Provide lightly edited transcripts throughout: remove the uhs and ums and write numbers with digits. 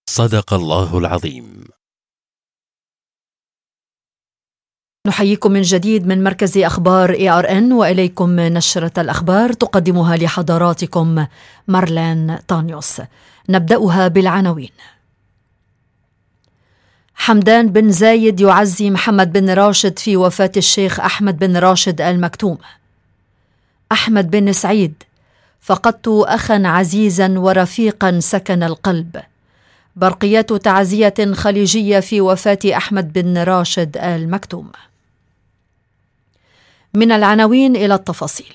صدق الله العظيم. نحييكم من جديد من مركز أخبار ARN، وإليكم نشرة الأخبار تقدمها لحضراتكم مارلين طانيوس. نبدأها بالعناوين. حمدان بن زايد يعزي محمد بن راشد في وفاة الشيخ أحمد بن راشد آل مكتوم. أحمد بن سعيد: فقدت أخا عزيزا ورفيقا سكن القلب. برقيات تعزية خليجية في وفاة أحمد بن راشد آل مكتوم. من العناوين إلى التفاصيل.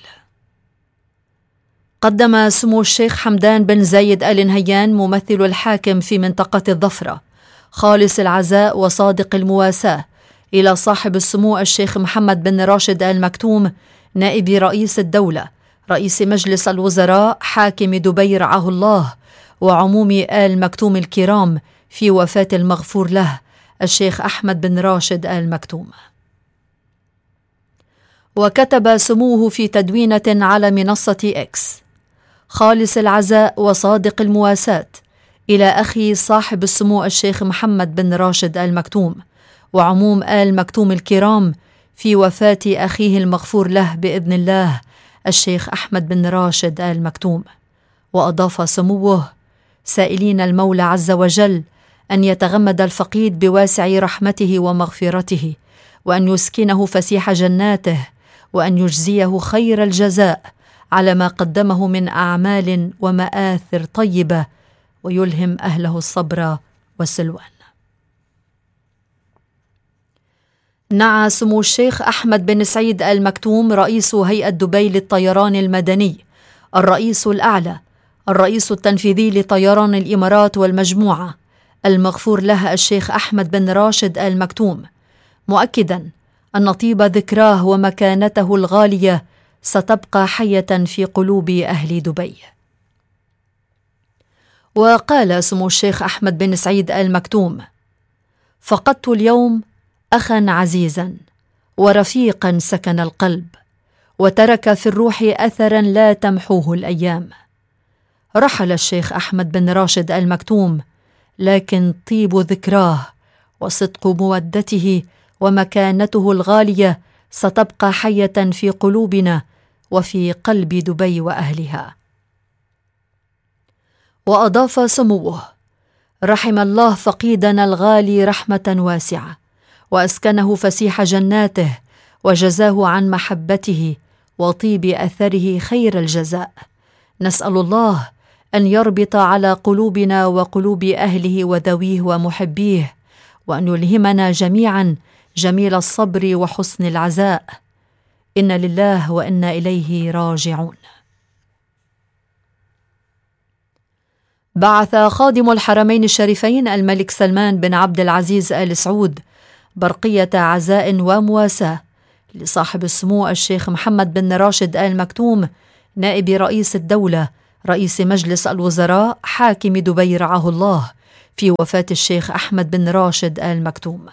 قدم سمو الشيخ حمدان بن زايد آل نهيان ممثل الحاكم في منطقة الظفرة خالص العزاء وصادق المواساة إلى صاحب السمو الشيخ محمد بن راشد آل مكتوم نائب رئيس الدولة رئيس مجلس الوزراء حاكم دبي رعاه الله وعموم آل مكتوم الكرام في وفاة المغفور له الشيخ أحمد بن راشد آل مكتوم. وكتب سموه في تدوينة على منصة إكس: خالص العزاء وصادق المواساة إلى أخي صاحب السمو الشيخ محمد بن راشد آل مكتوم وعموم آل مكتوم الكرام في وفاة أخيه المغفور له بإذن الله الشيخ أحمد بن راشد آل مكتوم. وأضاف سموه: سائلين المولى عز وجل أن يتغمد الفقيد بواسع رحمته ومغفرته، وأن يسكنه فسيح جناته، وأن يجزيه خير الجزاء على ما قدمه من أعمال ومآثر طيبة، ويلهم أهله الصبر والسلوان. نعى سمو الشيخ أحمد بن سعيد آل مكتوم رئيس هيئة دبي للطيران المدني، الرئيس الأعلى، الرئيس التنفيذي لطيران الإمارات والمجموعة، المغفور له الشيخ أحمد بن راشد آل مكتوم، مؤكدا أن طيب ذكراه ومكانته الغالية ستبقى حية في قلوب أهل دبي. وقال سمو الشيخ أحمد بن سعيد آل مكتوم: فقدت اليوم أخا عزيزا ورفيقا سكن القلب، وترك في الروح أثرا لا تمحوه الأيام. رحل الشيخ أحمد بن راشد آل مكتوم، لكن طيب ذكراه وصدق مودته ومكانته الغالية ستبقى حية في قلوبنا وفي قلب دبي وأهلها. وأضاف سموه: رحم الله فقيدنا الغالي رحمة واسعة، وأسكنه فسيح جناته، وجزاه عن محبته وطيب أثره خير الجزاء. نسأل الله أن يربط على قلوبنا وقلوب أهله وذويه ومحبيه، وأن يلهمنا جميعا جميل الصبر وحسن العزاء. إن لله وإنا إليه راجعون. بعث خادم الحرمين الشريفين الملك سلمان بن عبد العزيز آل سعود برقية عزاء ومواساة لصاحب السمو الشيخ محمد بن راشد آل مكتوم نائب رئيس الدولة رئيس مجلس الوزراء حاكم دبي رعاه الله في وفاة الشيخ أحمد بن راشد آل مكتوم.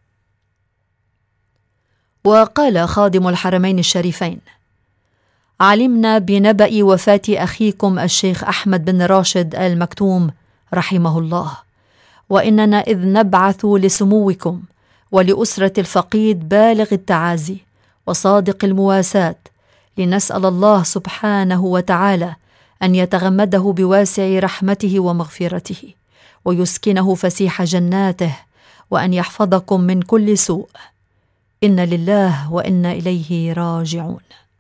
وقال خادم الحرمين الشريفين: علمنا بنبأ وفاة أخيكم الشيخ أحمد بن راشد آل مكتوم رحمه الله، وإننا إذ نبعث لسموكم ولأسرة الفقيد بالغ التعازي وصادق المواساة، لنسأل الله سبحانه وتعالى أن يتغمده بواسع رحمته ومغفرته، ويسكنه فسيح جناته، وأن يحفظكم من كل سوء. إن لله وإنا إليه راجعون.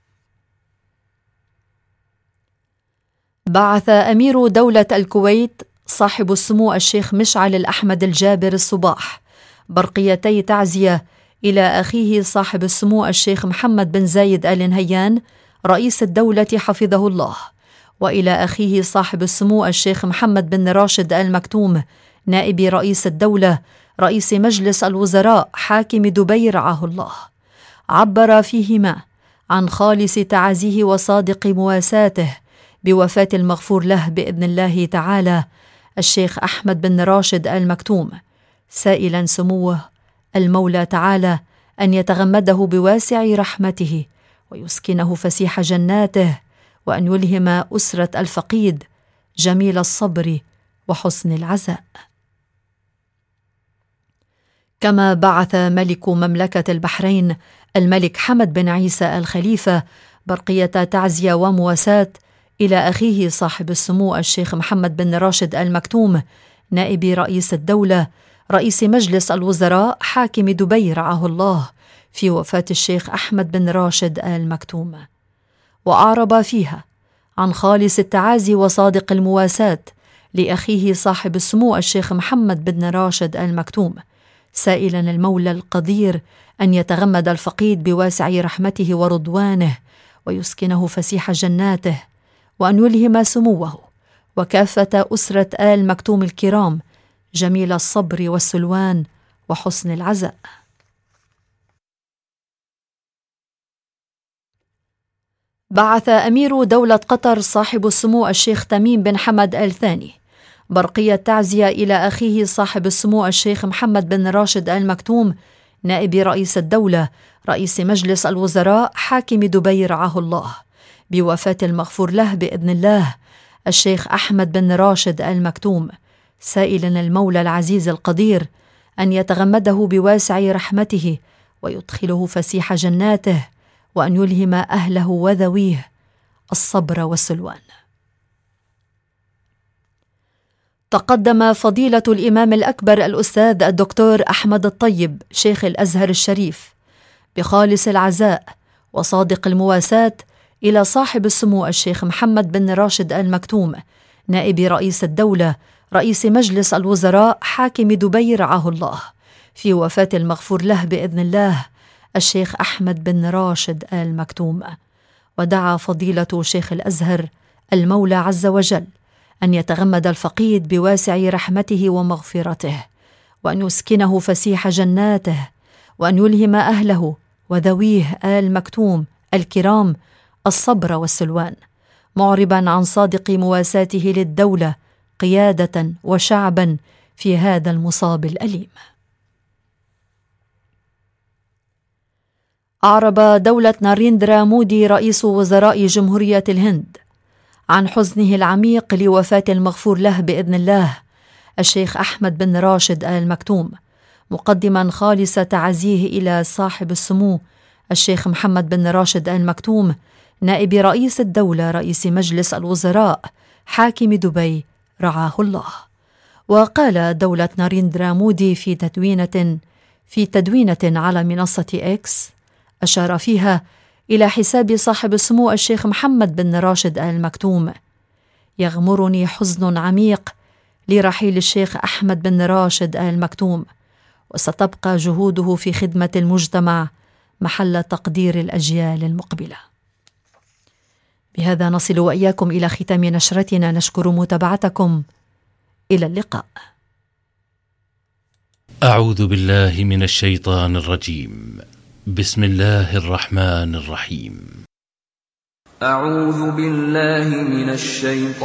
بعث أمير دولة الكويت صاحب السمو الشيخ مشعل الأحمد الجابر الصباح برقيتي تعزية إلى أخيه صاحب السمو الشيخ محمد بن زايد آل نهيان رئيس الدولة حفظه الله، وإلى أخيه صاحب السمو الشيخ محمد بن راشد آل مكتوم نائب رئيس الدولة رئيس مجلس الوزراء حاكم دبي رعاه الله. عبر فيهما عن خالص تعازيه وصادق مواساته بوفاة المغفور له بإذن الله تعالى الشيخ أحمد بن راشد آل مكتوم، سائلا سموه المولى تعالى أن يتغمده بواسع رحمته ويسكنه فسيح جناته، وأن يلهم أسرة الفقيد جميل الصبر وحسن العزاء. كما بعث ملك مملكة البحرين الملك حمد بن عيسى الخليفة برقية تعزية ومواساة إلى أخيه صاحب السمو الشيخ محمد بن راشد المكتوم نائب رئيس الدولة رئيس مجلس الوزراء حاكم دبي رعاه الله في وفاة الشيخ أحمد بن راشد المكتوم، وأعرب فيها عن خالص التعازي وصادق المواساة لأخيه صاحب السمو الشيخ محمد بن راشد المكتوم، سائلا المولى القدير أن يتغمد الفقيد بواسع رحمته ورضوانه ويسكنه فسيح جناته، وأن يلهم سموه وكافة أسرة آل مكتوم الكرام جميل الصبر والسلوان وحسن العزاء. بعث أمير دولة قطر صاحب السمو الشيخ تميم بن حمد آل ثاني برقية تعزية إلى أخيه صاحب السمو الشيخ محمد بن راشد المكتوم نائب رئيس الدولة رئيس مجلس الوزراء حاكم دبي رعاه الله بوفاة المغفور له بإذن الله الشيخ أحمد بن راشد المكتوم، سائلا المولى العزيز القدير أن يتغمده بواسع رحمته ويدخله فسيح جناته، وأن يلهم أهله وذويه الصبر والسلوان. تقدم فضيلة الإمام الأكبر الأستاذ الدكتور أحمد الطيب شيخ الأزهر الشريف بخالص العزاء وصادق المواساة إلى صاحب السمو الشيخ محمد بن راشد المكتوم نائب رئيس الدولة رئيس مجلس الوزراء حاكم دبي رعاه الله في وفاة المغفور له بإذن الله الشيخ أحمد بن راشد آل مكتوم، ودعا فضيلة شيخ الأزهر المولى عز وجل أن يتغمد الفقيد بواسع رحمته ومغفرته، وأن يسكنه فسيح جناته، وأن يلهم أهله وذويه آل مكتوم الكرام الصبر والسلوان، معربا عن صادق مواساته للدولة قيادة وشعبا في هذا المصاب الأليم. أعرب دولة ناريندرا مودي رئيس وزراء جمهورية الهند عن حزنه العميق لوفاة المغفور له بإذن الله الشيخ أحمد بن راشد آل مكتوم، مقدما خالص تعزيه إلى صاحب السمو الشيخ محمد بن راشد آل مكتوم نائب رئيس الدولة رئيس مجلس الوزراء حاكم دبي رعاه الله. وقال دولة ناريندرا مودي في تدوينة على منصة إكس أشار فيها إلى حساب صاحب السمو الشيخ محمد بن راشد آل مكتوم: يغمرني حزن عميق لرحيل الشيخ أحمد بن راشد آل مكتوم، وستبقى جهوده في خدمة المجتمع محل تقدير الأجيال المقبلة. بهذا نصل وإياكم إلى ختام نشرتنا، نشكر متابعتكم، إلى اللقاء. أعوذ بالله من الشيطان الرجيم. بسم الله الرحمن الرحيم. أعوذ بالله من الشيطان